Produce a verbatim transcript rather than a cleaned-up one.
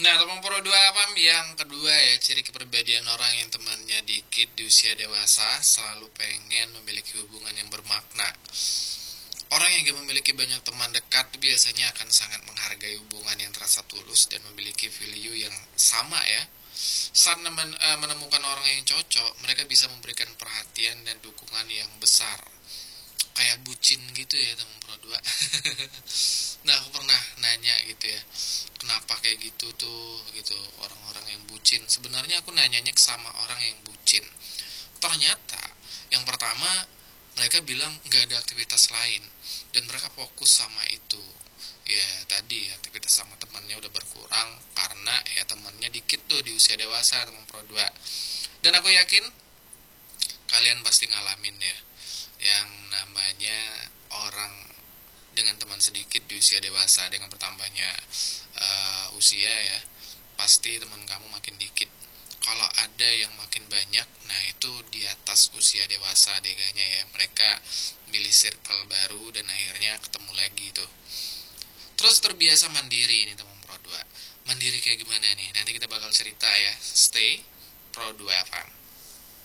Nah, teman pro dua apa yang kedua ya, ciri kepribadian orang yang temannya dikit di usia dewasa selalu pengen memiliki hubungan yang bermakna. Orang yang gak memiliki banyak teman dekat biasanya akan sangat menghargai hubungan yang terasa tulus dan memiliki value yang sama ya. Saat eh, menemukan orang yang cocok, mereka bisa memberikan perhatian dan dukungan yang besar. Kayak bucin gitu ya teman pro dua. Nah, aku pernah nanya gitu ya, kenapa kayak gitu tuh gitu orang-orang yang bucin. Sebenarnya aku nanyanya sama orang yang bucin. Ternyata yang pertama, mereka bilang nggak ada aktivitas lain dan mereka fokus sama itu. Ya tadi aktivitas sama temannya udah berkurang karena ya temannya dikit tuh di usia dewasa, teman pro dua. Dan aku yakin kalian pasti ngalamin ya yang namanya orang dengan teman sedikit di usia dewasa. Dengan bertambahnya uh, usia ya, pasti teman kamu makin dikit. Kalau ada yang makin banyak, nah itu di atas usia dewasa deh kayaknya ya. Mereka milih circle baru dan akhirnya ketemu lagi tuh. Terus terbiasa mandiri ini teman pro dua. Mandiri kayak gimana nih? Nanti kita bakal cerita ya. Stay pro dua F M.